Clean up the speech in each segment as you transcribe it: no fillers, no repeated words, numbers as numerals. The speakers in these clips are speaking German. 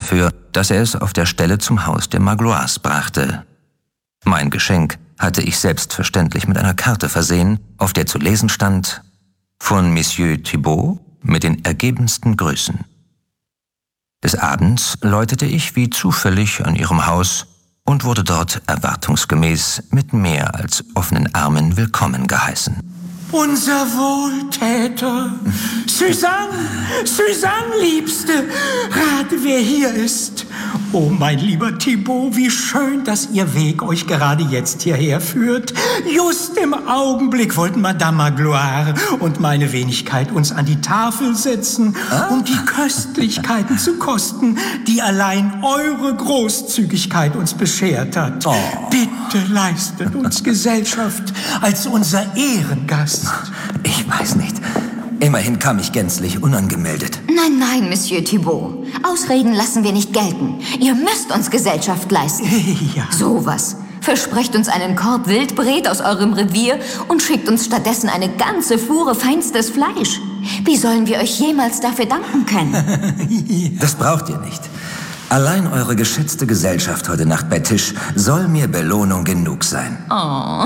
dafür, dass er es auf der Stelle zum Haus der Magloires brachte. Mein Geschenk hatte ich selbstverständlich mit einer Karte versehen, auf der zu lesen stand: Von Monsieur Thibault mit den ergebensten Grüßen. Des Abends läutete ich wie zufällig an ihrem Haus und wurde dort erwartungsgemäß mit mehr als offenen Armen willkommen geheißen. Unser Wohltäter. Suzanne, Liebste, rate, wer hier ist. Oh, mein lieber Thibault, wie schön, dass Ihr Weg euch gerade jetzt hierher führt. Just im Augenblick wollten Madame Magloire und meine Wenigkeit uns an die Tafel setzen, um die Köstlichkeiten zu kosten, die allein eure Großzügigkeit uns beschert hat. Oh. Bitte leistet uns Gesellschaft als unser Ehrengast. Ich weiß nicht. Immerhin kam ich gänzlich unangemeldet. Nein, Monsieur Thibault. Ausreden lassen wir nicht gelten. Ihr müsst uns Gesellschaft leisten. Ja. Sowas. Versprecht uns einen Korb Wildbret aus eurem Revier und schickt uns stattdessen eine ganze Fuhre feinstes Fleisch. Wie sollen wir euch jemals dafür danken können? Das braucht ihr nicht. Allein eure geschätzte Gesellschaft heute Nacht bei Tisch soll mir Belohnung genug sein. Oh.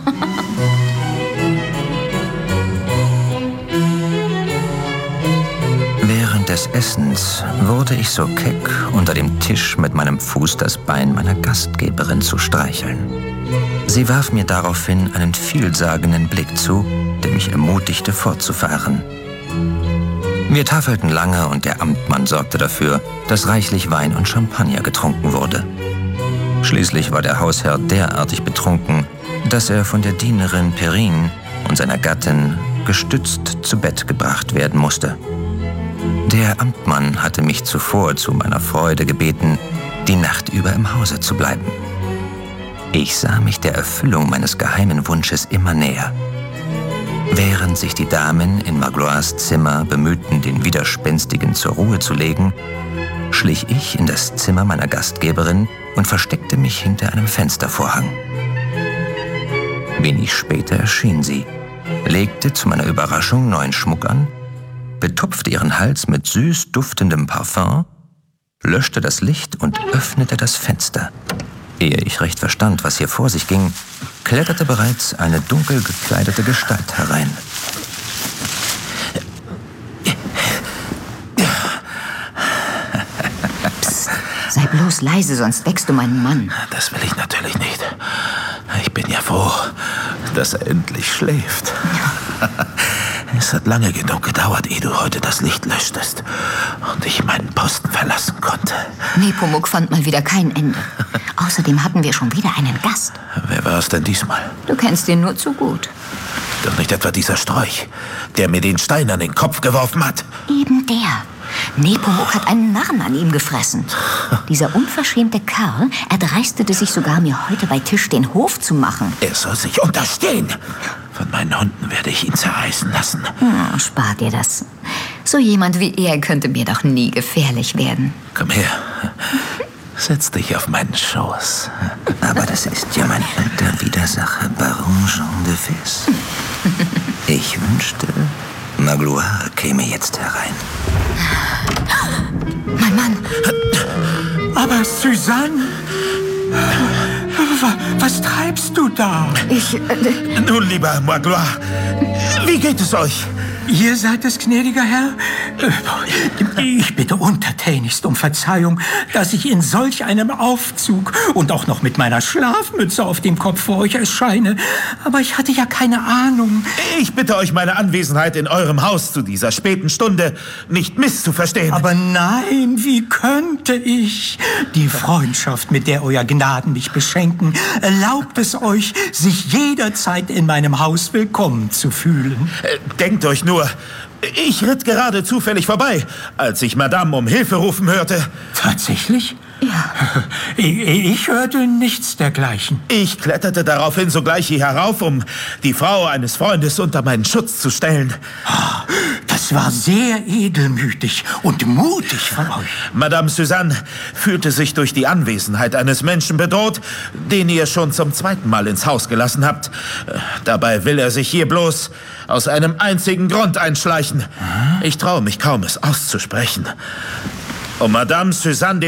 Während des Essens wurde ich so keck, unter dem Tisch mit meinem Fuß das Bein meiner Gastgeberin zu streicheln. Sie warf mir daraufhin einen vielsagenden Blick zu, der mich ermutigte, fortzufahren. Wir tafelten lange und der Amtmann sorgte dafür, dass reichlich Wein und Champagner getrunken wurde. Schließlich war der Hausherr derartig betrunken, dass er von der Dienerin Perrine und seiner Gattin gestützt zu Bett gebracht werden musste. Der Amtmann hatte mich zuvor zu meiner Freude gebeten, die Nacht über im Hause zu bleiben. Ich sah mich der Erfüllung meines geheimen Wunsches immer näher. Während sich die Damen in Magloires Zimmer bemühten, den Widerspenstigen zur Ruhe zu legen, schlich ich in das Zimmer meiner Gastgeberin und versteckte mich hinter einem Fenstervorhang. Wenig später erschien sie, legte zu meiner Überraschung neuen Schmuck an, betupfte ihren Hals mit süß duftendem Parfum, löschte das Licht und öffnete das Fenster. Ehe ich recht verstand, was hier vor sich ging, kletterte bereits eine dunkel gekleidete Gestalt herein. Psst, sei bloß leise, sonst weckst du meinen Mann. Das will ich natürlich nicht. Ich bin ja froh, dass er endlich schläft. Es hat lange genug gedauert, ehe du heute das Licht löschtest und ich meinen Posten verlassen konnte. Nepomuk fand mal wieder kein Ende. Außerdem hatten wir schon wieder einen Gast. Wer war es denn diesmal? Du kennst ihn nur zu gut. Doch nicht etwa dieser Strolch, der mir den Stein an den Kopf geworfen hat? Eben der. Nepomuk hat einen Narren an ihm gefressen. Dieser unverschämte Kerl erdreistete sich sogar, mir heute bei Tisch den Hof zu machen. Er soll sich unterstehen. Von meinen Hunden werde ich ihn zerreißen lassen. Spar dir das. So jemand wie er könnte mir doch nie gefährlich werden. Komm her. Setz dich auf meinen Schoß. Aber das ist ja mein alter Widersacher, Baron Jean de Fils. Ich wünschte, Magloire käme jetzt herein. Mein Mann. Aber Suzanne, was treibst du da? Nun, lieber Magloire, wie geht es euch? Ihr seid es, gnädiger Herr? Ich bitte untertänigst um Verzeihung, dass ich in solch einem Aufzug und auch noch mit meiner Schlafmütze auf dem Kopf vor euch erscheine. Aber ich hatte ja keine Ahnung. Ich bitte euch, meine Anwesenheit in eurem Haus zu dieser späten Stunde nicht misszuverstehen. Aber nein, wie könnte ich? Die Freundschaft, mit der euer Gnaden mich beschenken, erlaubt es euch, sich jederzeit in meinem Haus willkommen zu fühlen. Denkt euch nur, ich ritt gerade zufällig vorbei, als ich Madame um Hilfe rufen hörte. Tatsächlich? Ja. Ich hörte nichts dergleichen. Ich kletterte daraufhin sogleich hier herauf, um die Frau eines Freundes unter meinen Schutz zu stellen. Das war sehr edelmütig und mutig von euch. Madame Suzanne fühlte sich durch die Anwesenheit eines Menschen bedroht, den ihr schon zum zweiten Mal ins Haus gelassen habt. Dabei will er sich hier bloß aus einem einzigen Grund einschleichen. Ich traue mich kaum, es auszusprechen. Um Madame Suzanne